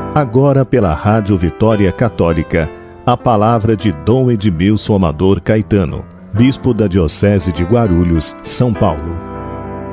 Agora pela Rádio Vitória Católica, a palavra de Dom Edmilson Amador Caetano, Bispo da Diocese de Guarulhos, São Paulo.